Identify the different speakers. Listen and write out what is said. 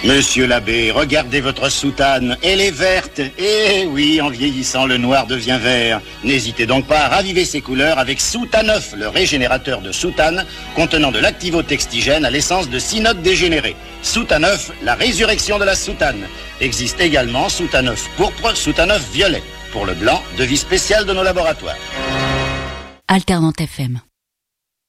Speaker 1: Monsieur l'abbé, regardez votre soutane, elle est verte. Eh oui, en vieillissant, le noir devient vert. N'hésitez donc pas à raviver ses couleurs avec Soutaneuf, le régénérateur de soutane, contenant de l'activotextigène à l'essence de cyanote dégénéré. Soutaneuf, la résurrection de la soutane. Existe également Soutaneuf pourpre, Soutaneuf violet. Pour le blanc, devis spécial de nos laboratoires.
Speaker 2: Alternante FM.